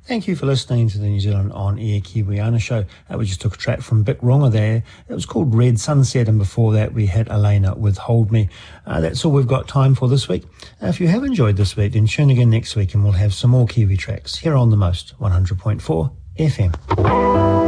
Thank you for listening to the New Zealand On Air Kiwiana show. We just took a track from Bic Ronga there. It was called Red Sunset, and before that we had Elena with Hold Me. That's all we've got time for this week. If you have enjoyed this week, then tune again next week and we'll have some more Kiwi tracks here on The Most 100.4 FM.